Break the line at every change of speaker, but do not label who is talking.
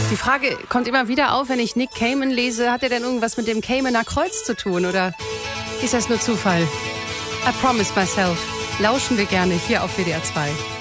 Die Frage kommt immer wieder auf, wenn ich Nick Cayman lese. Hat er denn irgendwas mit dem Caymaner Kreuz zu tun oder ist das nur Zufall? I promise myself. Lauschen wir gerne hier auf WDR 2.